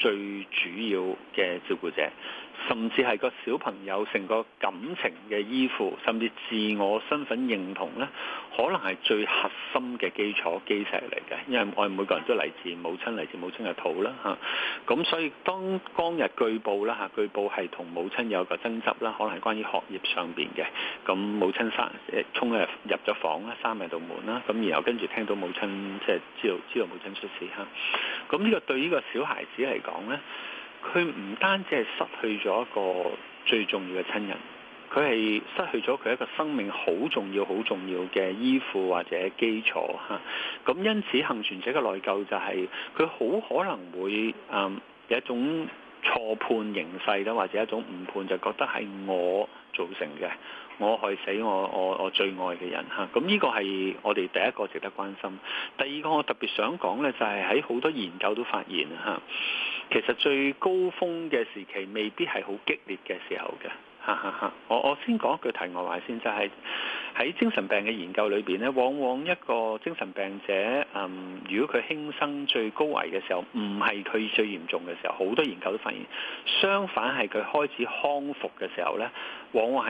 最主要嘅照顧者，甚至係個小朋友成個感情嘅依附，甚至自我身份認同呢，可能係最核心嘅基礎基石嚟嘅。因為我哋每個人都嚟自母親，嚟自母親嘅肚啦嚇。咁所以當日據報啦嚇，據報係同母親有個爭執啦，可能係關於學業上邊嘅。咁母親衝入咗房啦，閂埋道門啦，咁然後跟住聽到母親即係知道母親出事嚇。咁呢個對呢個小孩子嚟講呢，佢唔單止係失去咗一個最重要嘅親人，佢係失去咗佢一個生命好重要嘅依附或者基礎嚇。咁因此幸存者嘅內疚就係佢好可能會有一種錯判形勢啦，或者一種誤判，就覺得係我造成嘅，我害死我最愛嘅人嚇。咁呢個係我哋第一個值得關心。第二個我特別想講呢，就係喺好多研究都發現嚇，其實最高峰嘅時期未必係好激烈嘅時候嘅。我先講一句題外話先，就係喺精神病嘅研究裏邊咧，往往一個精神病者，如果佢輕生最高危嘅時候，唔係佢最嚴重嘅時候，好多研究都發現，相反係佢開始康復嘅時候咧，往往係